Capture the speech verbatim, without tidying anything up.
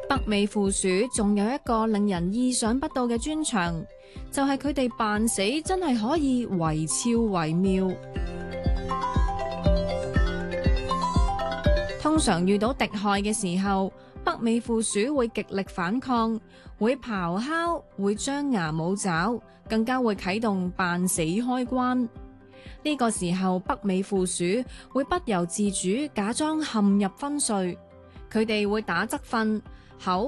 北美負鼠仲有一個令人意想不到嘅專長，就係佢哋扮死真係可以惟肖惟妙。通常遇到敵害嘅時候，北美負鼠會極力反抗，會咆哮，會張牙舞爪，更加會啟動扮死開關。呢個時候，北美負鼠會不由自主假裝陷入昏睡，佢哋會打側瞓，口